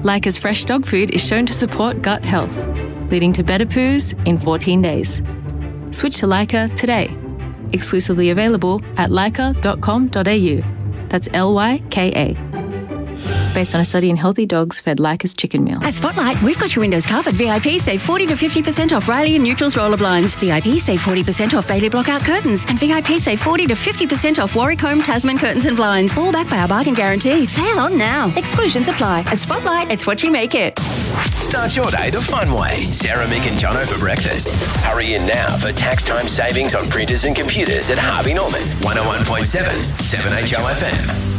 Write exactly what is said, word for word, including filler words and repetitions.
Leica's fresh dog food is shown to support gut health, leading to better poos in fourteen days. Switch to Leica today. Exclusively available at leica dot com dot a u. That's L Y K A. Based on a study in healthy dogs fed Leica's chicken meal. At Spotlight, we've got your windows covered. V I P save forty to fifty percent off Riley and Neutrals roller blinds. V I P save forty percent off Bailey Blockout curtains. And V I P save forty to fifty percent off Warwick Home Tasman curtains and blinds. All backed by our bargain guarantee. Sale on now. Exclusions apply. At Spotlight, it's what you make it. Start your day the fun way. Sarah, Mick and Jono for breakfast. Hurry in now for tax time savings on printers and computers at Harvey Norman. one oh one point seven, seven H O F M.